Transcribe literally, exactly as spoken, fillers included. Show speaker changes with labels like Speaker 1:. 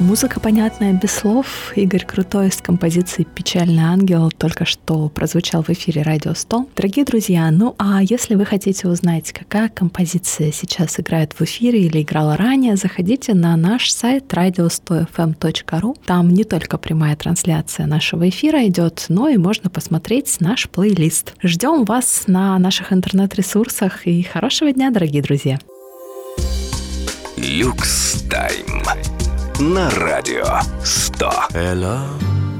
Speaker 1: Музыка понятная без слов. Игорь Крутой с композицией «Печальный ангел» только что прозвучал в эфире Радио сто. Дорогие друзья, ну а если вы хотите узнать, какая композиция сейчас играет в эфире или играла ранее, заходите на наш сайт радио сто эф эм точка ру. Там не только прямая трансляция нашего эфира идет, но и можно посмотреть наш плейлист. Ждем вас на наших интернет-ресурсах и хорошего дня, дорогие друзья.
Speaker 2: Люкс Тайм на Радио сто.
Speaker 3: Elle a